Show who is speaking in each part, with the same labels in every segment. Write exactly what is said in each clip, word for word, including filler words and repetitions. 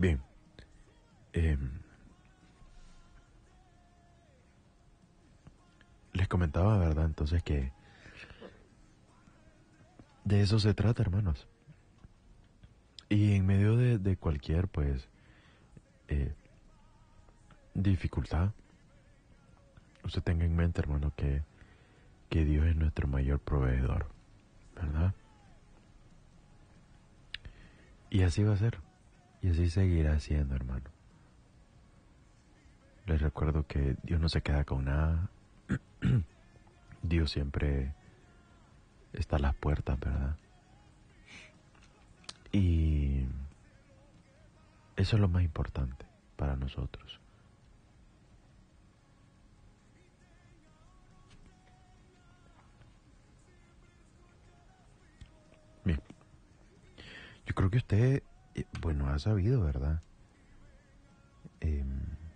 Speaker 1: Bien, eh, les comentaba, ¿verdad? Entonces que de eso se trata, hermanos. Y en medio de, de cualquier, pues, eh, dificultad, usted tenga en mente, hermano, que, que Dios es nuestro mayor proveedor, ¿verdad? Y así va a ser. Y así seguirá siendo, hermano. Les recuerdo que Dios no se queda con nada. Dios siempre está a las puertas, ¿verdad? Y eso es lo más importante para nosotros. Bien, yo creo que usted, eh, bueno, ha sabido, ¿verdad? Eh,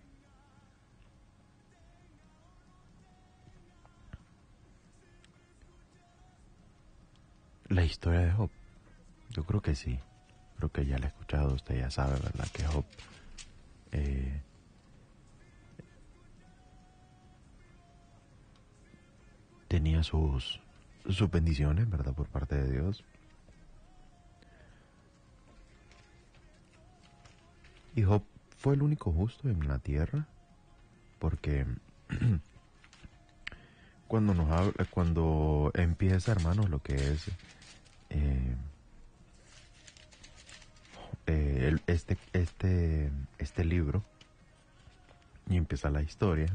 Speaker 1: la historia de Job. Yo creo que sí. Creo que ya la ha escuchado, usted ya sabe, ¿verdad? Que Job eh, tenía sus, sus bendiciones, ¿verdad? Por parte de Dios. Y Job fue el único justo en la tierra, porque cuando nos habla, cuando empieza, hermanos, lo que es eh, eh, el- este, este, este libro, y empieza la historia,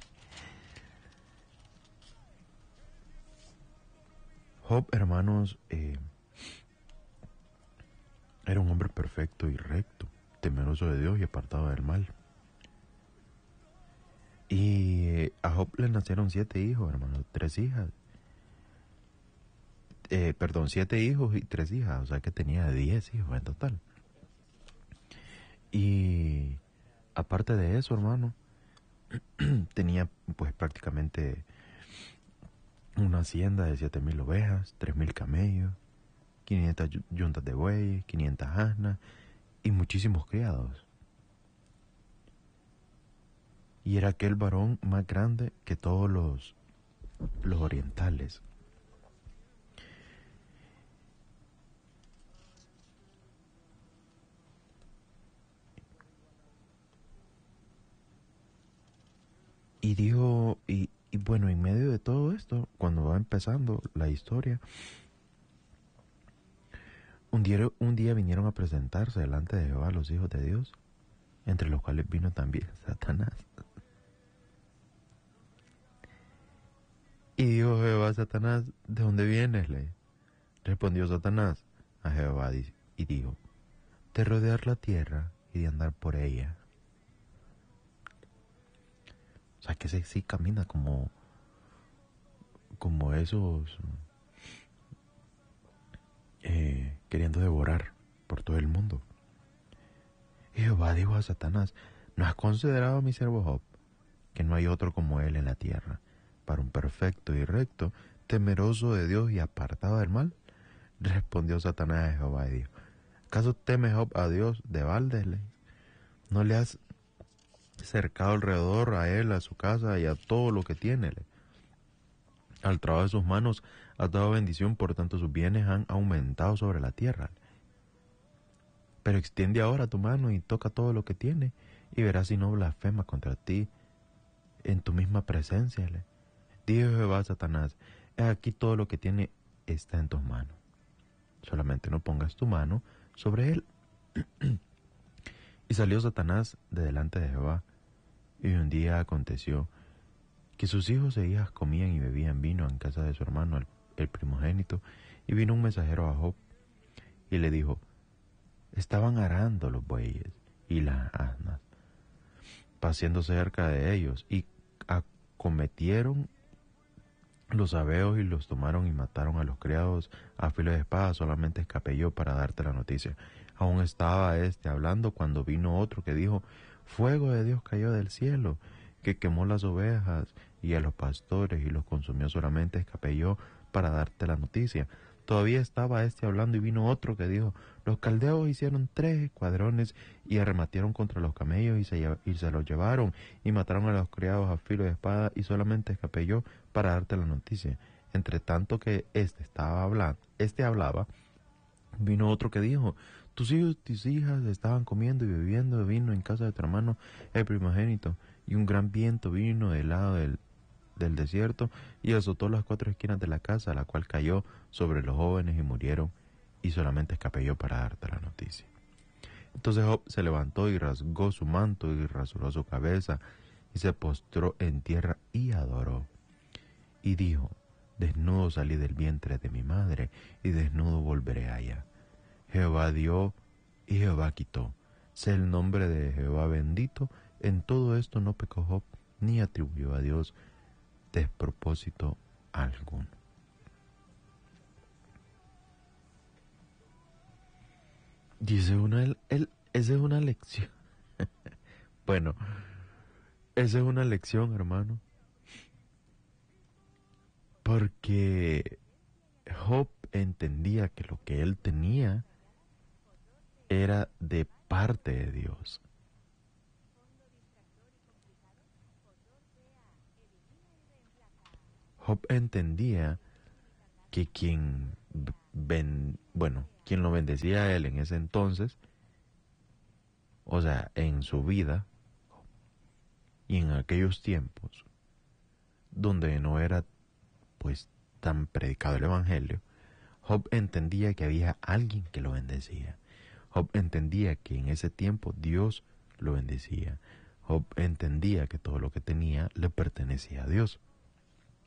Speaker 1: Job, hermanos, eh, era un hombre perfecto y recto, temeroso de Dios y apartado del mal. Y a Job le nacieron siete hijos, hermanos, tres hijas. Eh, perdón, siete hijos y tres hijas, o sea que tenía diez hijos en total. Y aparte de eso, hermano, tenía pues prácticamente una hacienda de siete mil ovejas, tres mil camellos, quinientas yu- yuntas de bueyes, quinientas asnas y muchísimos criados. Y era aquel varón más grande que todos los, los orientales. Y dijo, y, y bueno, en medio de todo esto, cuando va empezando la historia, un día, un día vinieron a presentarse delante de Jehová los hijos de Dios, entre los cuales vino también Satanás. Y dijo Jehová a Satanás, ¿de dónde vienes? Le respondió Satanás a Jehová y dijo, de rodear la tierra y de andar por ella. O sea, que sí, sí camina como, como esos eh, queriendo devorar por todo el mundo. Y Jehová dijo a Satanás, ¿no has considerado a mi siervo Job, que no hay otro como él en la tierra, para un perfecto y recto, temeroso de Dios y apartado del mal? Respondió Satanás a Jehová y dijo, ¿acaso teme Job a Dios de balde? Le? ¿No le has cercado alrededor a él, a su casa y a todo lo que tiene? Le? Al trabajo de sus manos has dado bendición, por tanto sus bienes han aumentado sobre la tierra. Pero extiende ahora tu mano y toca todo lo que tiene, y verás si no blasfema contra ti en tu misma presencia. Le. Dijo Jehová a Satanás, he aquí todo lo que tiene está en tus manos. Solamente no pongas tu mano sobre él. Y salió Satanás de delante de Jehová, y un día aconteció que sus hijos e hijas comían y bebían vino en casa de su hermano, el, el primogénito, y vino un mensajero a Job, y le dijo, estaban arando los bueyes y las asnas, paciendo cerca de ellos, y acometieron los sabeos y los tomaron y mataron a los criados a filo de espada. Solamente escapé yo para darte la noticia. Aún estaba este hablando cuando vino otro que dijo, fuego de Dios cayó del cielo, que quemó las ovejas y a los pastores y los consumió. Solamente escapé yo para darte la noticia. Todavía estaba este hablando y vino otro que dijo, los caldeos hicieron tres escuadrones y arremetieron contra los camellos y se, lle- y se los llevaron y mataron a los criados a filo de espada y solamente escapé yo para darte la noticia. Entre tanto que este estaba hablando, este hablaba, vino otro que dijo, tus hijos y tus hijas estaban comiendo y bebiendo vino en casa de tu hermano el primogénito, y un gran viento vino del lado del, del desierto y azotó las cuatro esquinas de la casa, la cual cayó sobre los jóvenes y murieron, y solamente escapé yo para darte la noticia. Entonces Job se levantó y rasgó su manto y rasuró su cabeza y se postró en tierra y adoró. Y dijo, desnudo salí del vientre de mi madre y desnudo volveré allá. Jehová dio y Jehová quitó. Sea el nombre de Jehová bendito. En todo esto no pecó Job ni atribuyó a Dios despropósito alguno. Dice una, el, el- esa es una lección. Bueno, esa es una lección, hermano. Porque Job entendía que lo que él tenía era de parte de Dios. Job entendía que quien ben, bueno, quien lo bendecía a él en ese entonces, o sea, en su vida y en aquellos tiempos donde no era pues tan predicado el evangelio, Job entendía que había alguien que lo bendecía. Job entendía que en ese tiempo Dios lo bendecía. Job entendía que todo lo que tenía le pertenecía a Dios.